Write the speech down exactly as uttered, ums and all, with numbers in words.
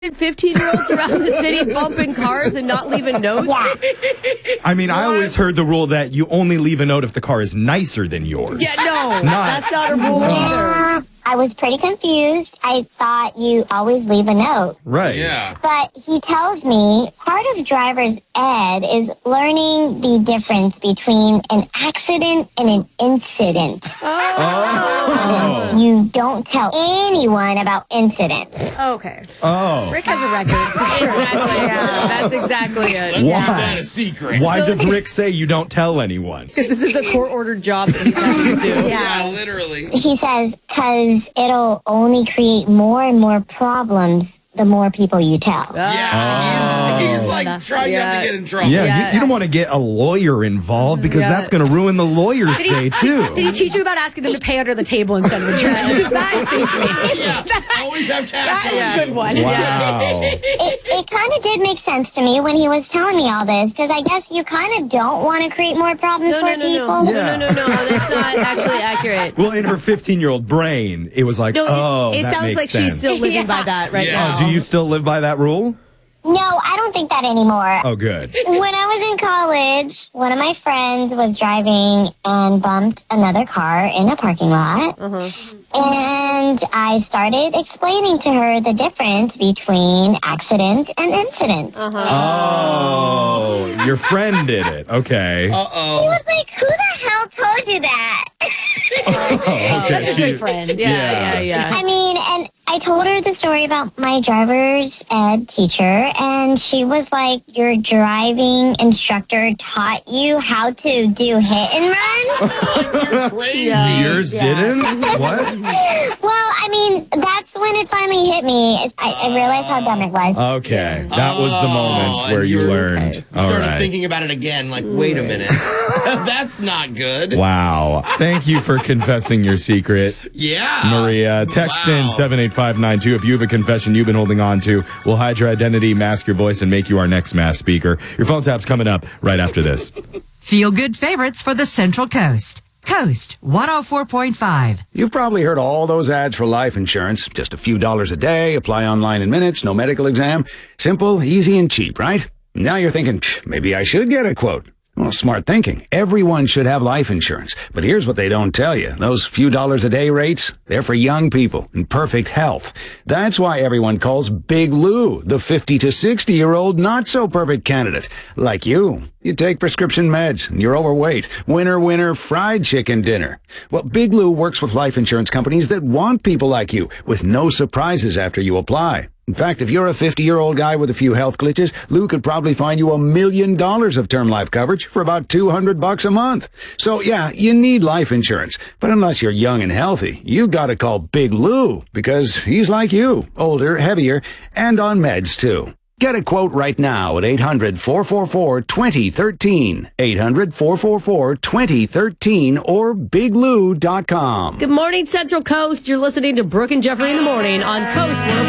fifteen-year-olds around the city bumping cars and not leaving notes? Yeah. I mean, I always heard the rule that you only leave a note if the car is nicer than yours. Yeah, no, Not- that's not a rule either. Yeah, I was pretty confused. I thought you always leave a note. Right. Yeah. But he tells me part of driver's ed is learning the difference between an accident and an incident. Oh. You don't tell anyone about incidents. Okay. Oh. Rick has a record for sure. Exactly, yeah, that's exactly it. Let's keep Why? that a secret. Why does Rick say you don't tell anyone? Because this is a court-ordered job that he's having to do. Yeah, literally. He says, because it'll only create more and more problems the more people you tell. Yeah, he's, he's like trying not Yeah. to get in trouble. Yeah, Yeah. You, you don't want to get a lawyer involved because Yeah. that's going to ruin the lawyer's Did day, he, too. did he teach you about asking them to pay under the table instead of insurance? Because that saved me. Yeah, always have cash. That on is a you. good one. Wow. It, it kind of did make sense to me when he was telling me all this, because I guess you kind of don't want to create more problems No, for no, no, people. no. Yeah. No, no, no, no. That's not actually accurate. Well, in her fifteen-year-old brain, it was like, No, it, oh, it that sounds makes like sense. she's still living Yeah. by that right Yeah. now. Oh, do you still live by that rule? No, I don't think that anymore. Oh, good. When I was in college, one of my friends was driving and bumped another car in a parking lot. And I started explaining to her the difference between accident and incident. Oh, your friend did it. Okay. She Uh-oh. was like, who the hell told you that? Oh, okay. That's a She- good friend. Yeah, Yeah. yeah, yeah. I mean, and I told her the story about my driver's ed teacher, and she was like, your driving instructor taught you how to do hit and run? You're crazy. Yours didn't? What? Well, I mean, that's when it finally hit me. It- I, I realized how dumb it was. Okay. That was the moment Oh, where and you you're- learned. Okay. All Started right. thinking about it again, like, wait a minute. That's not good. Wow. Thank you for confessing your secret, Yeah. Maria. Text Wow. in seven eight five nine two if you have a confession you've been holding on to. We'll hide your identity, mask your voice, and make you our next mass speaker. Your phone tap's coming up right after this. Feel good favorites for the Central Coast. Coast one oh four point five. You've probably heard all those ads for life insurance. Just a few dollars a day, apply online in minutes, no medical exam. Simple, easy, and cheap, right? Now you're thinking, "Psh, maybe I should get a quote. Well, smart thinking. Everyone should have life insurance. But here's what they don't tell you. Those few dollars a day rates, they're for young people in perfect health. That's why everyone calls Big Lou the fifty to sixty year old not so perfect candidate. Like you. You take prescription meds and you're overweight. Winner, winner, fried chicken dinner. Well, Big Lou works with life insurance companies that want people like you with no surprises after you apply. In fact, if you're a fifty-year-old guy with a few health glitches, Lou could probably find you a million dollars of term life coverage for about two hundred bucks a month. So yeah, you need life insurance. But unless you're young and healthy, you gotta call Big Lou because he's like you, older, heavier, and on meds too. Get a quote right now at eight hundred, four four four, two oh one three. eight hundred, four four four, two oh one three or big lou dot com. Good morning, Central Coast. You're listening to Brooke and Jeffrey in the morning on Coast one oh four.